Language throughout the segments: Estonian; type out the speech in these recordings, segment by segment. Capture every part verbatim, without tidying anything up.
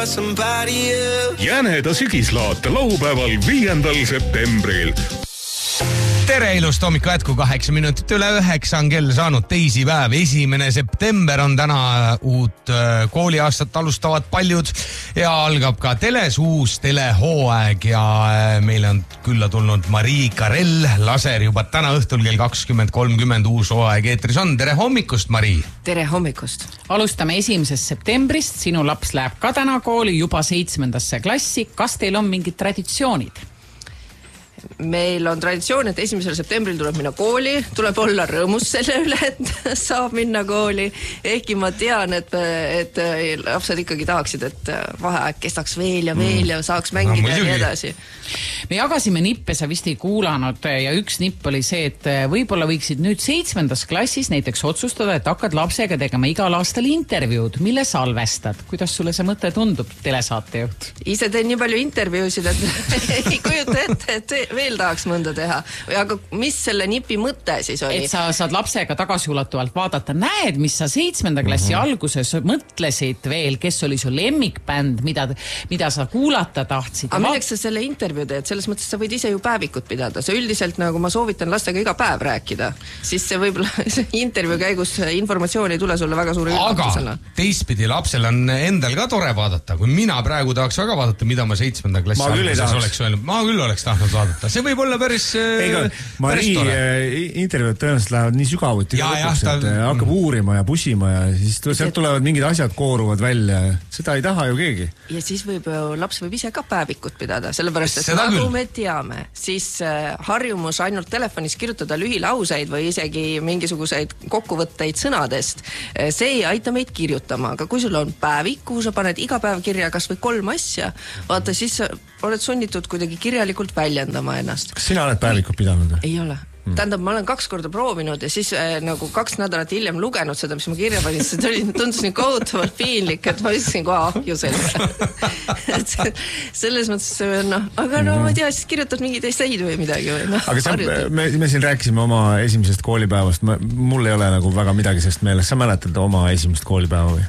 somebody else. Jäneda sügislaat laupäeval viiendal septembril. Tere ilust hommiku jätku, kaheksa minutit üle üheksa on kell saanud teisipäev. Esimene september on täna uut kooliaastat alustavad paljud ja algab ka teles uus telehooaeg ja meile on külla tulnud Marii Karell, laser juba täna õhtul kell kakskümmend kolmkümmend uus hooaeg eetris on. Tere hommikust, Marii! Tere hommikust! Alustame esimesest septembrist. Sinu laps läheb ka täna kooli juba seitsmendasse klassi. Kas teil on mingid traditsioonid? Meil on traditsioon, et esimesel septembril tuleb minna kooli, tuleb olla rõõmus selle üle, et saab minna kooli. Ehkki ma tean, et, et lapsed ikkagi tahaksid, et vaheaeg kestaks veel ja veel ja saaks mängida no, ja nii edasi. Me jagasime nippe, sa vist ei kuulanud ja üks nipp oli see, et võib-olla võiksid nüüd seitsmendas klassis näiteks otsustada, et hakkad lapsega tegema igal aastal intervjuud, mille salvestad. Kuidas sulle see mõte tundub, telesaatejuht? Ise teen nii palju intervjuusid, et ei kujuta ette, et veel tahaks mõnda teha. Aga mis selle nipi mõte siis oli? Et sa saad lapsega tagasiulatuvalt vaadata. Näed, mis sa seitsmenda klassi mm-hmm. alguses mõtlesid veel, kes oli su lemmikbänd, mida, mida sa kuulata tahtsid. Aga milleks sa selle intervjuu teed? Selles mõttes sa võid ise ju päevikut pidada. Sa üldiselt, nagu ma soovitan lastega iga päev rääkida, siis see võib-olla intervjuu käigus informatsiooni ei tule sulle väga suure üllatusena. Aga teistpidi lapsel on endal ka tore vaadata. Kui mina praegu tahaks väga vaadata, mida ma seitsmenda klassi ma alguses oleks öelnud. Ma küll oleks tahtnud vaadata. See võib olla päris, Eiga, päris tore. Intervjuud tõenäoliselt lähevad nii sügavuti ja, lõpuks, ja, ta... et hakkab uurima ja pusima ja siis sealt tulevad mingid asjad kooruvad välja. Seda ei taha ju keegi. Ja siis võib ju, laps võib ise ka päevikut pidada, sellepärast, et Seda nagu küll. me teame, siis harjumus ainult telefonis kirjutada lühilauseid või isegi mingisuguseid kokkuvõtteid sõnadest, see ei aita meid kirjutama, aga kui sul on päevik, kuhu sa paned iga päev kirja kas või kolm asja, vaata siis oled sunnitud kuidagi kirjalikult väljendama ennast. Kas sina oled päevikut pidanud? Ei ole. Mm. Tähendab, ma olen kaks korda proovinud ja siis äh, nagu kaks nädalat hiljem lugenud seda, mis ma kirja panin, see tuli, tundus nii kohutavalt piinlik, et ma ütlesin kohe ahju selle. Selles mõttes, noh, aga no ma ei tea, siis kirjutad mingi teist või midagi. Või, no, aga sa, me, me siin rääkisime oma esimesest koolipäevast, ma, mul ei ole nagu väga midagi sellest meeles. Sa mäletad oma esimest koolipäeva või?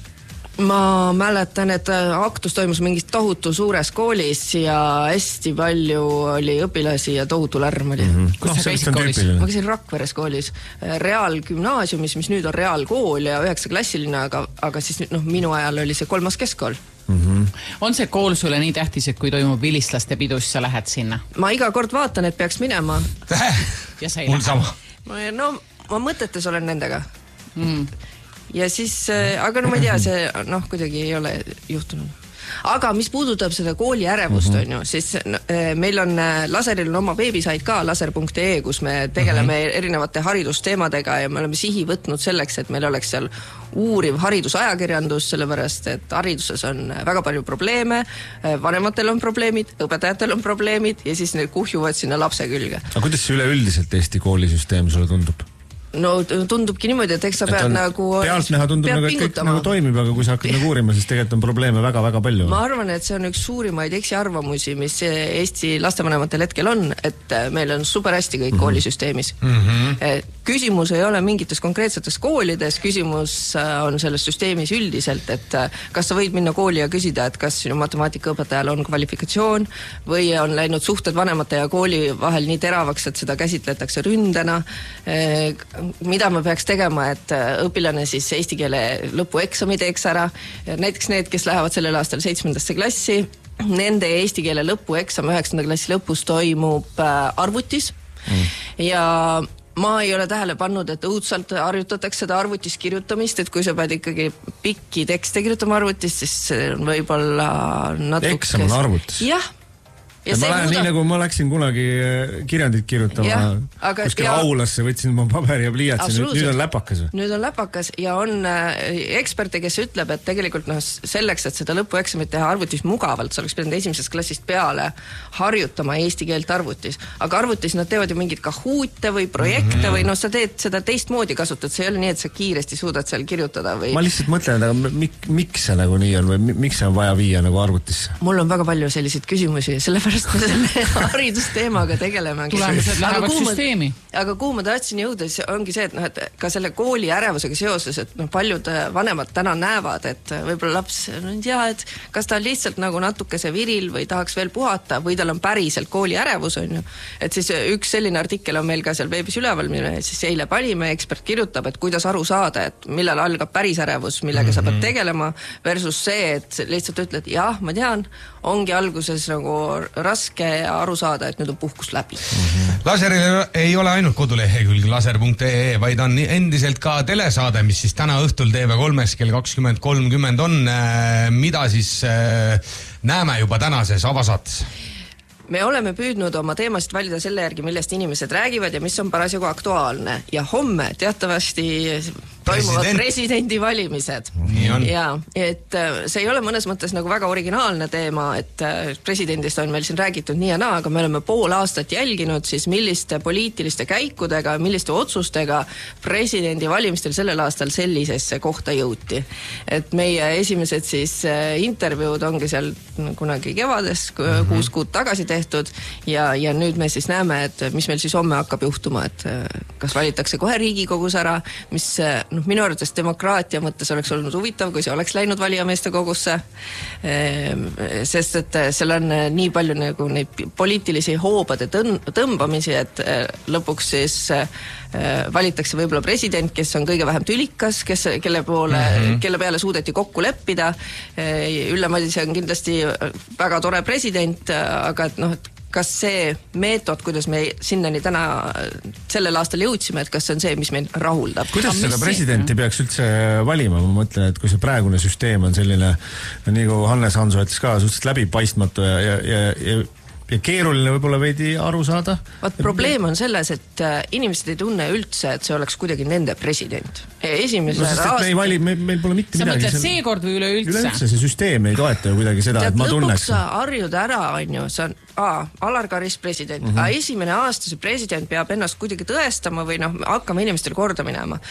Ma mäletan, et aktus toimus mingis tohutu suures koolis ja hästi palju oli õpilasi ja tohutu lärm oli. Mm-hmm. Kus no, sa käisid koolis? Ma käisin Rakveres koolis. Reaalgümnaasiumis, mis nüüd on reaalkool ja üheksa klassiline, aga, aga siis noh, minu ajal oli see kolmas keskkool. Mm-hmm. On see kool sulle nii tähtis, et kui toimub vilistlaste pidus, sa lähed sinna? Ma iga kord vaatan, et peaks minema. Ja sa ei Mul lähe? sama. No, ma mõtetes olen nendega. Mm. Ja siis, aga no ma ei tea, see noh, kuidagi ei ole juhtunud. Aga mis puudutab seda kooli ärevust, mm-hmm. on ju, siis no, meil on, laseril on oma veebisait ka, laser punkt ee, kus me tegeleme mm-hmm. erinevate haridusteemadega ja me oleme sihi võtnud selleks, et meil oleks seal uuriv haridusajakirjandus, sellepärast, et hariduses on väga palju probleeme, vanematel on probleemid, õpetajatel on probleemid ja siis need kuhjuvad sinna lapse külge. Aga kuidas see üleüldiselt Eesti koolisüsteem sulle tundub? No tundubki niimoodi, et eks sa pead nagu... Pealtnäha tundub nagu, et kõik nagu toimib, aga kui sa hakkad nagu uurima, siis tegelikult on probleeme väga-väga palju. Ma arvan, et see on üks suurimaid eksiarvamusi, mis Eesti lastevanematel hetkel on, et meil on super hästi kõik mm-hmm. koolisüsteemis. Mm-hmm. Küsimus ei ole mingites konkreetsetes koolides, küsimus on selles süsteemis üldiselt, et kas sa võid minna kooli ja küsida, et kas sinu matemaatikaõpetajal on kvalifikatsioon või on läinud suhted vanemate ja kooli vahel nii teravaks, et seda käsitletakse ründena. Mida me peaks tegema, et õpilane siis eesti keele lõpueksami teeks ära. Näiteks need, kes lähevad sellel aastal seitsmendasse klassi, nende eesti keele lõpueksam üheksanda klassi lõpus toimub arvutis mm. ja ma ei ole tähele pannud, et õudselt harjutatakse seda arvutis kirjutamist, et kui sa pead ikkagi pikki tekste kirjutama arvutis, siis võib-olla natuke... Eksam on arvutis? Jah. Ja ma lähen nii nagu ma läksin kunagi kirjandit kirjutama ja, aga, kuskil ja, aulasse, võtsin oma paberi ja pliiatsi, nüüd, nüüd on läpakas. Nüüd on läpakas ja on äh, eksperte, kes ütleb, et tegelikult noh, selleks, et seda lõpueksamit teha arvutis mugavalt, sa oleks pidanud esimesest klassist peale harjutama eesti keelt arvutis. Aga arvutis nad teevad ju mingid kahuute või projekte mm-hmm. või noh, sa teed seda teistmoodi kasutad, see ei ole nii, et sa kiiresti suudad seal kirjutada või... Ma lihtsalt mõtlen, aga mik, miks see nagu nii on või miks see on vaja viia nagu arvutisse? Mul on väga palju selliseid küsimusi, sellepärast sellepärast me selle haridusteemaga tegeleme. Tulemused lähevad süsteemi. Aga kuhu ma tahtsin jõuda, siis ongi see, et, noh, et ka selle kooli ärevusega seoses, et noh, paljud vanemad täna näevad, et võib-olla laps, no ei tea, et kas ta on lihtsalt nagu natukese viril või tahaks veel puhata või tal on päriselt kooli ärevus, on ju. Et siis üks selline artikkel on meil ka seal veebis üleval, mille siis eile panime, ekspert kirjutab, et kuidas aru saada, et millal algab päris ärevus, millega mm-hmm. sa pead tegelema versus see, et lihtsalt ütled, jah, ma tean, ongi alguses nagu raske aru saada, et nüüd on puhkus läbi. Mm-hmm. Laseril ei ole ainult kodulehekülg laser punkt ee, vaid on endiselt ka telesaade, mis siis täna õhtul T V kolmes kell kakskümmend kolmkümmend on, mida siis näeme juba tänases avasaates. Me oleme püüdnud oma teemasid valida selle järgi, millest inimesed räägivad ja mis on parasjagu aktuaalne. Ja homme teatavasti toimuvad President. presidendi valimised. Ja, et see ei ole mõnes mõttes nagu väga originaalne teema, et presidendist on meil siin räägitud nii ja naa, aga me oleme pool aastat jälginud siis milliste poliitiliste käikudega, milliste otsustega presidendi valimistel sellel aastal sellisesse kohta jõuti. Et meie esimesed siis intervjuud ongi seal kunagi kevades, mm-hmm. kuus kuud tagasi tehtud ja, ja nüüd me siis näeme, et mis meil siis homme hakkab juhtuma, et kas valitakse kohe Riigikogus ära, mis noh, minu arvates demokraatia mõttes oleks olnud huvitav, kui see oleks läinud valijameeste kogusse, sest et seal on nii palju nagu neid poliitilisi hoobade tõmbamisi, et lõpuks siis valitakse võib-olla president, kes on kõige vähem tülikas, kes, kelle poole, mm-hmm. kelle peale suudeti kokku leppida. Ülle Madise on kindlasti väga tore president, aga et noh, et kas see meetod, kuidas me sinnani täna sellel aastal jõudsime, et kas see on see, mis meid rahuldab? Kuidas seda presidenti peaks üldse valima? Ma mõtlen, et kui see praegune süsteem on selline, nii kui Hannes Hanso ütles ka, suhteliselt läbipaistmatu ja, ja, ja, ja ja keeruline võib-olla veidi aru saada. Vaat probleem on selles, et inimesed ei tunne üldse, et see oleks kuidagi nende president. Esimese no, sest, aasta... me ei vali, me, meil pole mitte sa midagi. Sa mõtled seekord või üleüldse? Üleüldse see süsteem ei toeta ju kuidagi seda, tead, et ma tunneks. Lõpuks sa harjud ära, on ju, see on A, Alar Karis president, mm-hmm. aga esimene aasta see president peab ennast kuidagi tõestama või noh, hakkama inimestel korda minema.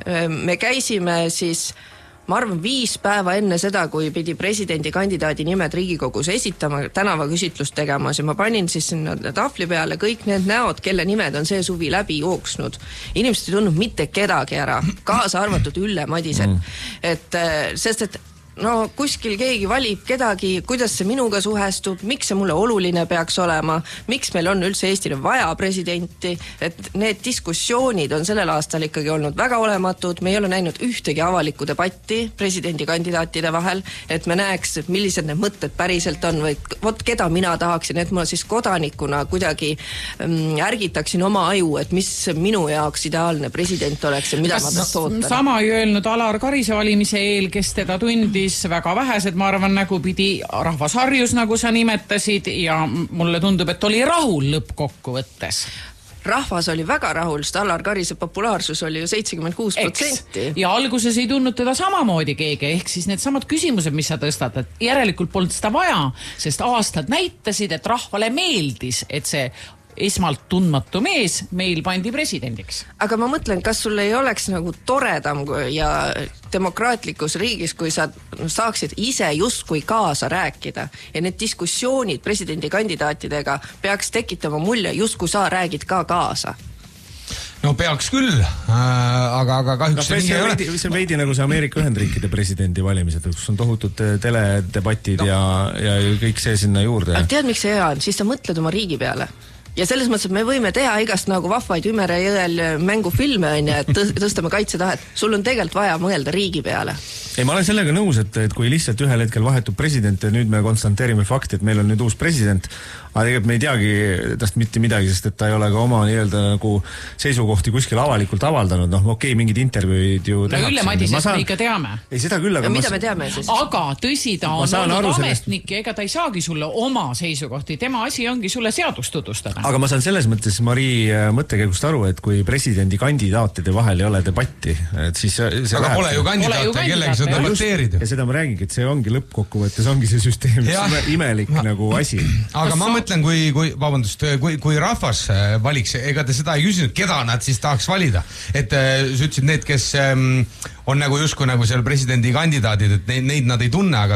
Me käisime siis... Ma arvan, viis päeva enne seda, kui pidi presidendi kandidaadi nimed Riigikogus esitama, tänavaküsitlust tegemas ja ma panin siis sinna tahvli peale kõik need näod, kelle nimed on see suvi läbi jooksnud. Inimesed ei tundnud mitte kedagi ära, kaasa arvatud Ülle Madisen. Et, sest et no kuskil keegi valib kedagi, kuidas see minuga suhestub, miks see mulle oluline peaks olema, miks meil on üldse Eestile vaja presidenti, et need diskussioonid on sellel aastal ikkagi olnud väga olematud, me ei ole näinud ühtegi avalikku debatti presidendi kandidaatide vahel, et me näeks, et millised need mõtted päriselt on või vot keda mina tahaksin, et ma siis kodanikuna kuidagi mm, ärgitaksin oma aju, et mis minu jaoks ideaalne president oleks ja mida Kas ma tahaks ootan. Sama ei öelnud Alar Karise valimise eel, kes teda tundi väga vähesed, ma arvan, nagu pidi rahvasharjus, nagu sa nimetasid ja mulle tundub, et oli rahul lõppkokkuvõttes. Rahvas oli väga rahul, sest Alar Karise populaarsus oli ju seitsekümmend kuus protsenti. Ja alguses ei tundnud teda samamoodi keegi, ehk siis need samad küsimused, mis sa tõstatad, järelikult polnud seda vaja, sest aastad näitasid, et rahvale meeldis, et see esmalt tundmatu mees meil pandi presidendiks. Aga ma mõtlen, kas sul ei oleks nagu toredam ja demokraatlikus riigis, kui sa saaksid ise justkui kaasa rääkida ja need diskussioonid presidendikandidaatidega peaks tekitama mulje, justkui sa räägid ka kaasa. No peaks küll, aga, aga kahjuks no, see, veidi, see on veidi nagu see Ameerika Ühendriikide presidendi valimised, kus on tohutud teledebatid no. ja, ja kõik see sinna juurde. Aga tead, miks see hea on? Siis sa mõtled oma riigi peale. Ja selles mõttes, et me võime teha igast nagu vahvaid Ümere jõel mängufilme, on ja, et tõstame kaitsetahet. Sul on tegelikult vaja mõelda riigi peale. Ei, ma olen sellega nõus, et, et kui lihtsalt ühel hetkel vahetub president ja nüüd me konstanteerime fakti, et meil on nüüd uus president, aga tegelikult me ei teagi tast mitte midagi, sest et ta ei ole ka oma nii-öelda nagu seisukohti kuskil avalikult avaldanud. Noh, okei, okay, mingid intervjuid ju tehakse. No Ülle Madisest me ikka teame. Ei, seda küll, aga... Ja mida me teame siis? Aga tõsi, ta on olnud ametnik ja ega ta ei saagi sulle oma seisukohti. Tema asi ongi sulle seadust tutvustada. Aga ma saan selles mõttes Marii mõttekäigust aru, et kui presidendi kandidaatide vahel ei ole debatti, et siis see aga läheb... pole ju kandidaate, kellega sa debateerid. Ja seda ma räägingi, et see ongi lõppkokkuvõttes, ongi see süsteem, imelik ma... nagu asi. Aga ma mõtlen, kui, kui, vabandust, kui, kui rahvas valiks, ega te seda ei küsinud, keda nad siis tahaks valida. Et sa ütlesid need, kes on nagu justkui nagu seal presidendi kandidaadid, et neid, neid nad ei tunne, aga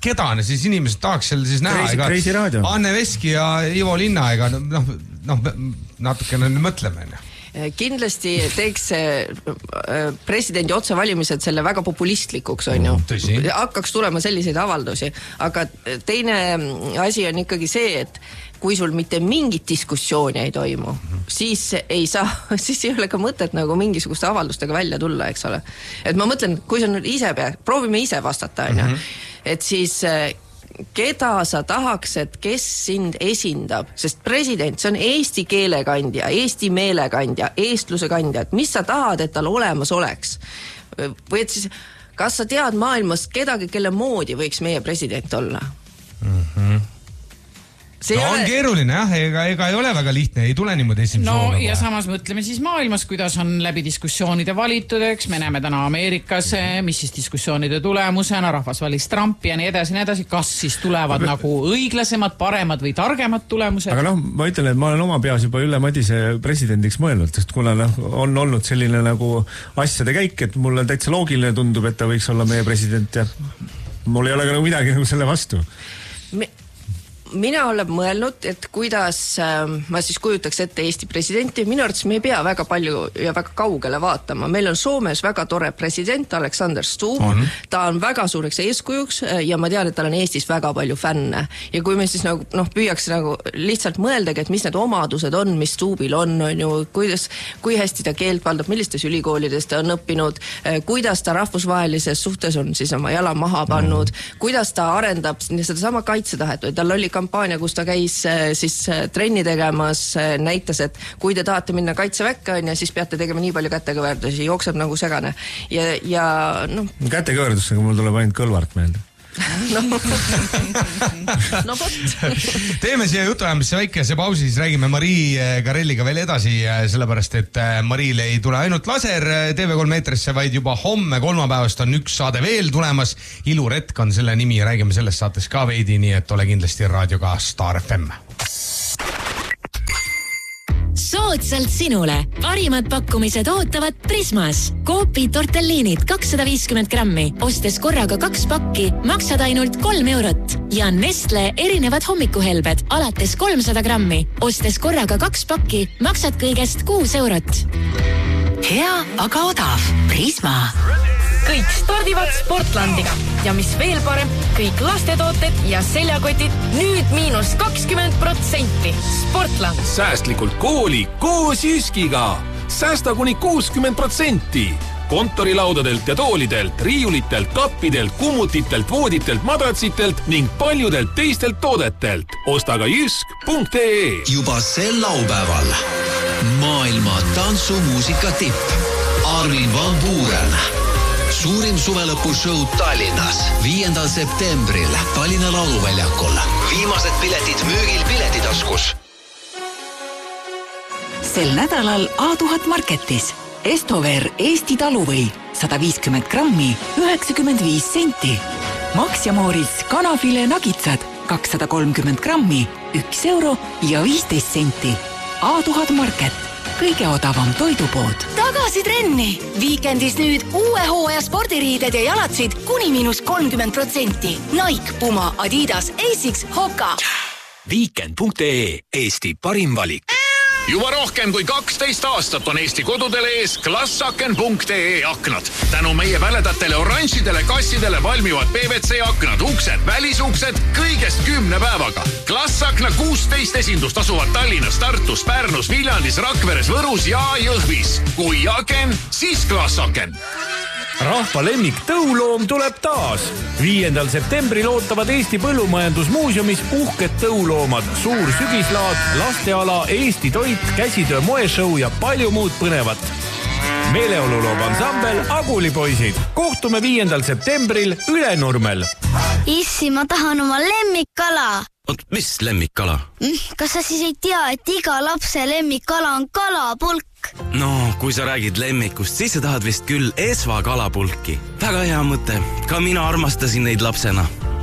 keda siis inimesed tahaks seal siis näha. Crazy, Crazy Radio. Anne Veski ja Ivo Linna, ega noh, noh natukene mõtleme. Kindlasti teeks presidendi otsevalimised selle väga populistlikuks, on ju. Tõsi. Hakkaks tulema selliseid avaldusi. Aga teine asi on ikkagi see, et kui sul mitte mingit diskussiooni ei toimu, siis ei saa, siis ei ole ka mõtet nagu mingisuguste avaldustega välja tulla, eks ole. Et ma mõtlen, kui sa nüüd ise pea, proovime ise vastata, on ju. Et siis keda sa tahaks, et kes sind esindab, sest president, see on eesti keelekandja, eesti meelekandja, eestluse kandja, et mis sa tahad, et tal olemas oleks? Või et siis, kas sa tead maailmast kedagi, kelle moodi võiks meie president olla? Mhm. See no, ole... on keeruline, jah, ega, ega ei ole väga lihtne, ei tule niimoodi esimese no, hooga. Ja samas mõtleme siis maailmas, kuidas on läbi diskussioonide valitud, eks me näeme täna Ameerikas, mis siis diskussioonide tulemusena, rahvas valis Trumpi ja nii edasi, nii edasi, kas siis tulevad aga... nagu õiglasemad, paremad või targemad tulemused? Aga noh, ma ütlen, et ma olen oma peas juba Ülle Madise presidendiks mõelnud, sest kuna noh, on olnud selline nagu asjade käik, et mulle täitsa loogiline tundub, et ta võiks olla meie president ja mul ei ole ka nagu midagi nagu selle vastu. Me... Mina olen mõelnud, et kuidas äh, ma siis kujutaks ette Eesti presidenti, minu arvates me ei pea väga palju ja väga kaugele vaatama. Meil on Soomes väga tore president, Alexander Stubb, on. Ta on väga suureks eeskujuks ja ma tean, et tal on Eestis väga palju fänne. Ja kui me siis nagu, noh, püüaks nagu lihtsalt mõeldagi, et mis need omadused on, mis Stubbil on, on ju, kuidas, kui hästi ta keelt valdab, millistes ülikoolides ta on õppinud, kuidas ta rahvusvahelises suhtes on siis oma jala maha pannud, mm. kuidas ta arendab seda sama kaitsetahet, või tal oli kampaania, kus ta käis siis trenni tegemas, näitas, et kui te tahate minna kaitseväkke, on ja siis peate tegema nii palju kätekõverdusi, jookseb nagu segane. Ja, ja noh... Kätekõverdusega mul tuleb ainult Kõlvart meelde. no, no võt. Teeme siia jutuajamisse väikese pausi, siis räägime Marii Karelliga veel edasi, sellepärast et Mariile ei tule ainult laser T V kolm meetrisse, vaid juba homme kolmapäevast on üks saade veel tulemas. Iluretk on selle nimi ja räägime sellest saates ka veidi, nii et ole kindlasti raadioga Star F M. Soodsalt sinule. Parimad pakkumised ootavad Prismas. Coopi tortelliinid kakssada viiskümmend grammi. Ostes korraga kaks pakki, maksad ainult kolm eurot. Ja Nestle erinevad hommikuhelbed alates kolmsada grammi. Ostes korraga kaks pakki, maksad kõigest kuus eurot. Hea, aga odav. Prisma. Kõik stardivad Sportlandiga ja mis veel parem, kõik lastetooted ja seljakotid nüüd miinus kakskümmend protsenti. Sportland. Säästlikult kooli koos Jyskiga. Säästa kuni kuuskümmend protsenti. Kontorilaudadelt ja toolidelt, riiulitelt, kappidelt, kummutitelt, vooditelt, madratsitelt ning paljudelt teistelt toodetelt. Osta ka jysk punkt ee. Juba sel laupäeval maailma tantsumuusika tipp Armin van Buuren. Suurim suvelõpushow Tallinnas viiendal septembril Tallinna lauluväljakul. Viimased piletid müügil Piletitaskus. Sel nädalal A tuhat Marketis. Estover Eesti taluvõi sada viiskümmend grammi, üheksakümmend viis senti. Max ja Mooris kanafile nagitsad kakssada kolmkümmend grammi, üks euro ja viisteist senti. A tuhat Market. Kõige odavam toidupood. Tagasi trenni! Viikendis nüüd uue hooaja spordiriided ja jalatsid kuni miinus kolmkümmend protsenti. Nike, Puma, Adidas, Asics, Hoka. Weekend punkt ee. Eesti parim valik. Juba rohkem kui kaksteist aastat on Eesti kodudele ees Klassaken punkt ee aknad. Tänu meie väledatele oranžidele kassidele valmivad P V C aknad, uksed, välisuksed kõigest kümne päevaga. Klassakna kuusteist esindust asuvad Tallinnas, Tartus, Pärnus, Viljandis, Rakveres, Võrus ja Jõhvis. Kui aken, siis Klassaken. Rahva lemmik tõuloom tuleb taas. Viiendal septembril ootavad Eesti Põllumajandusmuuseumis uhked tõuloomad, suur sügislaad, lasteala, Eesti toit, käsitöö moeshow ja palju muud põnevat. Meeleoluloob ansambel Agulipoisid. Kohtume viiendal septembril Ülenurmel. Issi, ma tahan oma lemmikkala. Oot, mis lemmikkala? Kas sa siis ei tea, et iga lapse lemmikkala on kalapulk? No, kui sa räägid lemmikust, siis sa tahad vist küll Esva kalapulki. Väga hea mõte. Ka mina armastasin neid lapsena.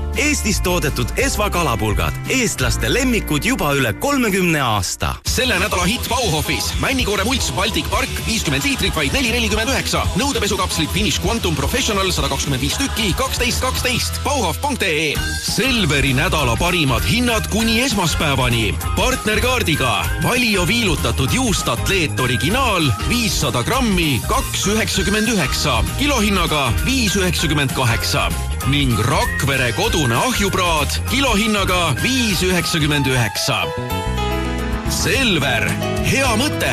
Eestis toodetud Esva kalapulgad. Eestlaste lemmikud juba üle kolmekümne aasta. Selle nädala hitt Bauhofis. Männikoore mults Baltic Park viiskümmend liitrit vaid neli nelikümmend üheksa. Nõudepesukapslid Finish Quantum Professional sada kakskümmend viis tükki kaksteist kaksteist. bauhof punkt ee. Selveri nädala parimad hinnad kuni esmaspäevani. Partnerkaardiga Valio viilutatud juust Atleet originaal viissada grammi kaks üheksakümmend üheksa. Kilohinnaga viis üheksakümmend kaheksa. Ning Rakvere kodune ahjupraad kilohinnaga viis üheksakümmend üheksa. Selver, hea mõte!